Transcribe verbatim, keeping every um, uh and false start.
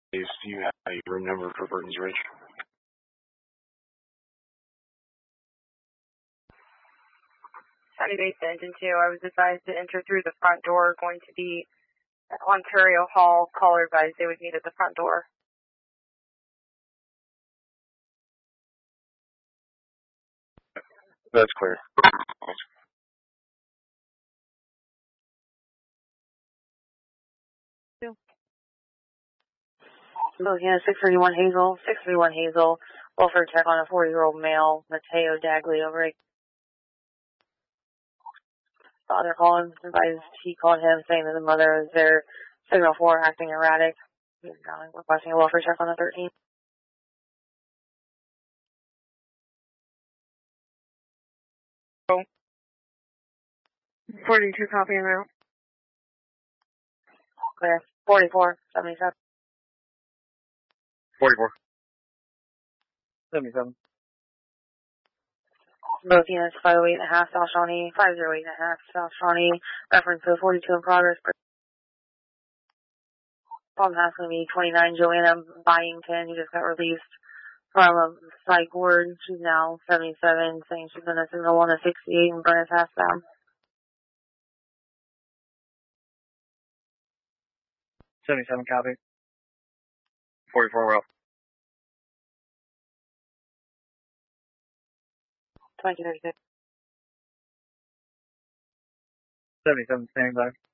Do you have a room number for Burton's Ridge? Saturday Base Engine two, I was advised to enter through the front door, going to be at Ontario Hall. Caller advised they would meet at the front door. That's clear. Louisiana six thirty-one Hazel, six thirty-one Hazel, welfare check on a forty-year-old male, Mateo Dagley, over at Father Collins advised he called him saying that the mother is there, signal four acting erratic. He's now requesting a welfare check on the thirteenth. Oh. forty-two copy amount. Clear. forty-four seventy-seven. forty-four seventy-seven. Both units five oh eight and a half, South Shawnee, five oh eight and a half, South Shawnee, reference to forty-two in progress. Problem has going to be twenty-nine, Joanna Byington, who just got released from a psych ward. She's now seventy-seven, saying she's going to signal one to sixty-eight and burn a task down. seventy-seven copy. forty-four well. twenty thirty-six. seventy-seven standing by.